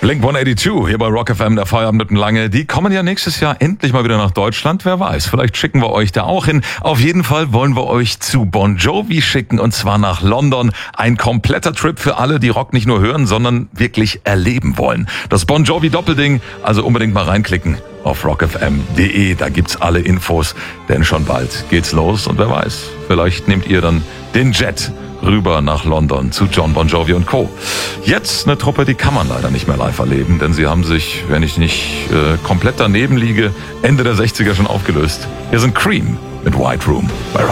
Blink-182 hier bei Rock FM, der Feierabend mit Lange. Die kommen ja nächstes Jahr endlich mal wieder nach Deutschland. Wer weiß, vielleicht schicken wir euch da auch hin. Auf jeden Fall wollen wir euch zu Bon Jovi schicken und zwar nach London. Ein kompletter Trip für alle, die Rock nicht nur hören, sondern wirklich erleben wollen. Das Bon Jovi Doppelding, also unbedingt mal reinklicken auf rockfm.de. Da gibt's alle Infos, denn schon bald geht's los. Und wer weiß, vielleicht nehmt ihr dann den Jet rüber nach London zu John Bon Jovi und Co. Jetzt eine Truppe, die kann man leider nicht mehr live erleben, denn sie haben sich, wenn ich nicht komplett daneben liege, Ende der 60er schon aufgelöst. Hier sind Cream mit White Room bei Rock.